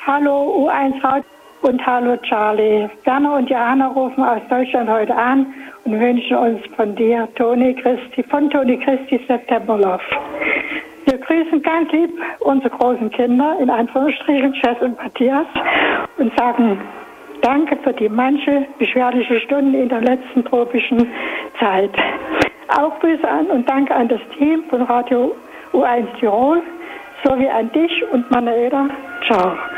Hallo U1 Radio und hallo Charlie. Werner und Johanna rufen aus Deutschland heute an und wünschen uns von dir, Toni Christi Septemberlauf. Wir grüßen ganz lieb unsere großen Kinder, in Anführungsstrichen Jess und Matthias, und sagen Danke für die manche beschwerliche Stunden in der letzten tropischen Zeit. Auch Grüße an und Danke an das Team von Radio U1 Tirol, sowie an dich und Manuela. Ciao.